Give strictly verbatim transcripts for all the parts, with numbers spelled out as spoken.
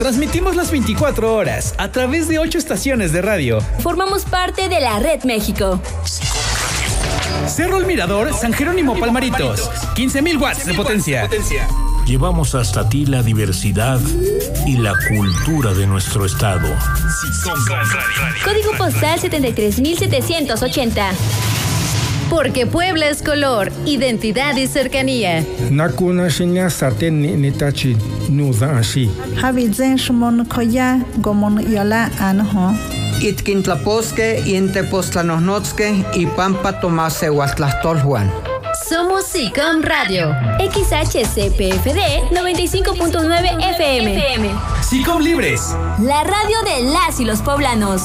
Transmitimos las veinticuatro horas a través de ocho estaciones de radio. Formamos parte de la Red México. Cerro El Mirador, San Jerónimo Palmaritos. quince mil watts de potencia. Llevamos hasta ti la diversidad y la cultura de nuestro estado. Código postal setenta y tres mil setecientos ochenta. Porque Puebla es color, identidad y cercanía. Nakuna shinya saten nitachi nuza ashi. Habizen shmon koya gomon yola anho. Itkintlaposque, Intepostlanosnotzque y Pampa Tomase Huastlastolhuan. Somos SICOM Radio. X H C P F D noventa y cinco punto nueve F M. SICOM Libres. La radio de las y los poblanos.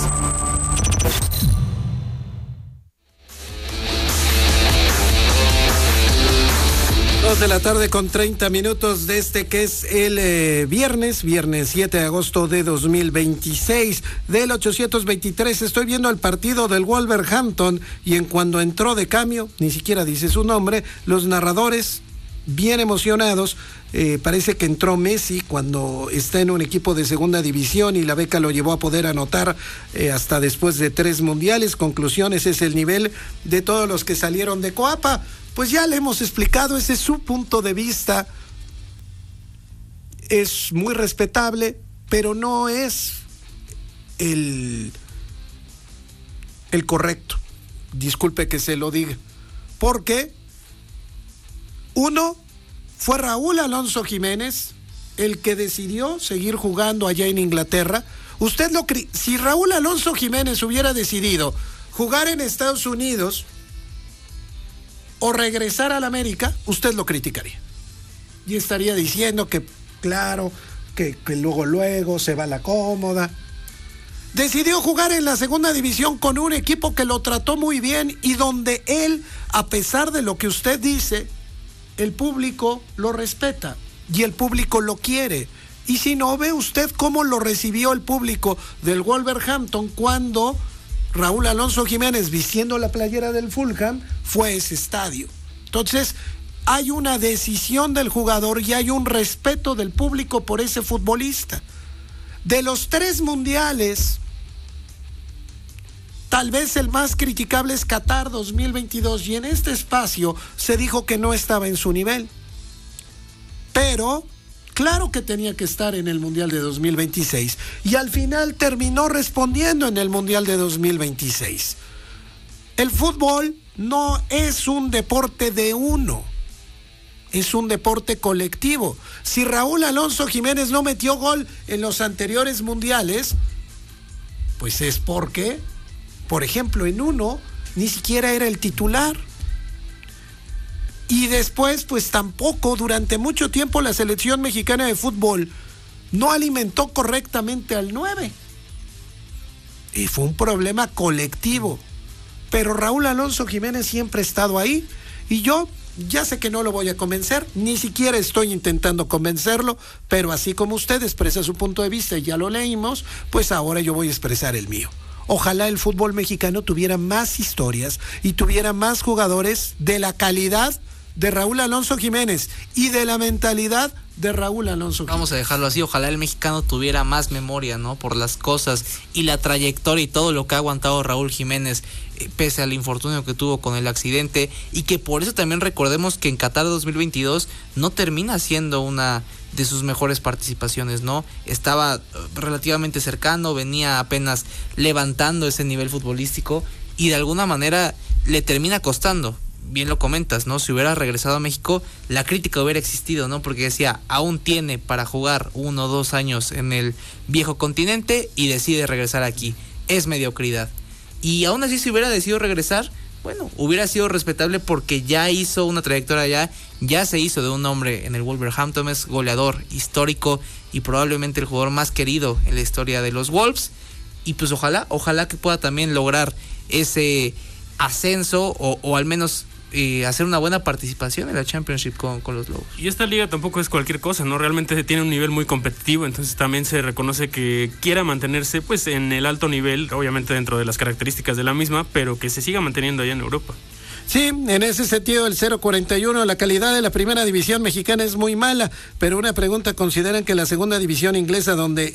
Dos de la tarde con treinta minutos de este que es el eh, viernes, viernes siete de agosto de dos mil veintiséis, del ochocientos veintitrés. Estoy viendo el partido del Wolverhampton y en cuando entró de cambio, ni siquiera dice su nombre, los narradores bien emocionados. Eh, parece que entró Messi cuando está en un equipo de segunda división y la beca lo llevó a poder anotar eh, hasta después de tres mundiales. Conclusiones, es el nivel de todos los que salieron de Coapa. Pues ya le hemos explicado, ese es su punto de vista. Es muy respetable, pero no es el, el correcto. Disculpe que se lo diga. Porque uno, fue Raúl Alonso Jiménez el que decidió seguir jugando allá en Inglaterra. Usted lo cri- si Raúl Alonso Jiménez hubiera decidido jugar en Estados Unidos o regresar a la América, usted lo criticaría. Y estaría diciendo que, claro, que, que luego, luego se va a la cómoda. Decidió jugar en la segunda división con un equipo que lo trató muy bien y donde él, a pesar de lo que usted dice, el público lo respeta y el público lo quiere. Y si no, ve usted cómo lo recibió el público del Wolverhampton cuando Raúl Alonso Jiménez, vistiendo la playera del Fulham, fue a ese estadio. Entonces, hay una decisión del jugador y hay un respeto del público por ese futbolista. De los tres mundiales, tal vez el más criticable es Qatar dos mil veintidós, y en este espacio se dijo que no estaba en su nivel. Pero claro que tenía que estar en el Mundial de dos mil veintiséis y al final terminó respondiendo en el Mundial de dos mil veintiséis. El fútbol no es un deporte de uno, es un deporte colectivo. Si Raúl Alonso Jiménez no metió gol en los anteriores mundiales, pues es porque, por ejemplo, en uno ni siquiera era el titular. Y después, pues tampoco, durante mucho tiempo la selección mexicana de fútbol no alimentó correctamente al nueve. Y fue un problema colectivo. Pero Raúl Alonso Jiménez siempre ha estado ahí. Y yo ya sé que no lo voy a convencer, ni siquiera estoy intentando convencerlo, pero así como usted expresa su punto de vista y ya lo leímos, pues ahora yo voy a expresar el mío. Ojalá el fútbol mexicano tuviera más historias y tuviera más jugadores de la calidad de Raúl Alonso Jiménez y de la mentalidad de Raúl Alonso Jiménez. Vamos a dejarlo así, ojalá el mexicano tuviera más memoria, ¿no? Por las cosas y la trayectoria y todo lo que ha aguantado Raúl Jiménez, eh, pese al infortunio que tuvo con el accidente, y que por eso también recordemos que en Qatar dos mil veintidós no termina siendo una de sus mejores participaciones, ¿no? Estaba relativamente cercano, venía apenas levantando ese nivel futbolístico y de alguna manera le termina costando. Bien lo comentas, ¿no? Si hubiera regresado a México, la crítica hubiera existido, ¿no? Porque decía, aún tiene para jugar uno o dos años en el viejo continente y decide regresar aquí. Es mediocridad. Y aún así, si hubiera decidido regresar, bueno, hubiera sido respetable porque ya hizo una trayectoria allá, ya se hizo de un hombre en el Wolverhampton, es goleador histórico y probablemente el jugador más querido en la historia de los Wolves. Y pues ojalá, ojalá que pueda también lograr ese ascenso o, o al menos eh, hacer una buena participación en la Championship con, con los Lobos. Y esta liga tampoco es cualquier cosa, ¿no? Realmente tiene un nivel muy competitivo, entonces también se reconoce que quiera mantenerse pues en el alto nivel, obviamente dentro de las características de la misma, pero que se siga manteniendo allá en Europa. Sí, en ese sentido el cero cuarenta y uno, la calidad de la primera división mexicana es muy mala, pero una pregunta, ¿consideran que la segunda división inglesa, donde